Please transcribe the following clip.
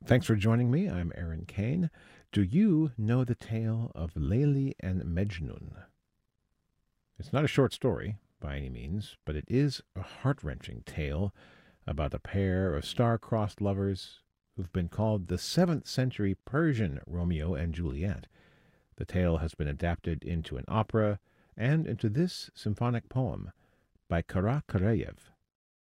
Thanks for joining me. I'm Aaron Kane. Do you know the tale of Layli and Mejnun? It's not a short story by any means, but it is a heart-wrenching tale about a pair of star-crossed lovers who've been called the 7th century Persian Romeo and Juliet. The tale has been adapted into an opera and into this symphonic poem by Kara Karayev.